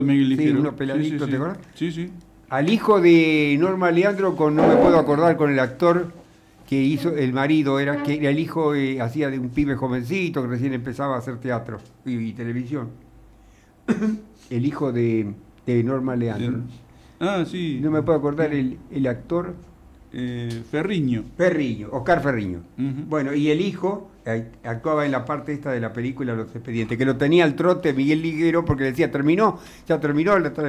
Miguel Sí, Ligero. uno peladito, ¿te acordás? Sí, sí. Al hijo de Norma Leandro, no me puedo acordar con el actor que hizo, el marido, que era el hijo, hacía de un pibe jovencito que recién empezaba a hacer teatro y televisión. El hijo de Norma Leandro. Sí. No me puedo acordar el actor. Ferriño. Ferriño, Oscar Ferriño. Ujú. Bueno, y el hijo actuaba en la parte esta de la película Los Expedientes, que lo tenía al trote Miguel Liguero porque le decía, terminó, ya terminó,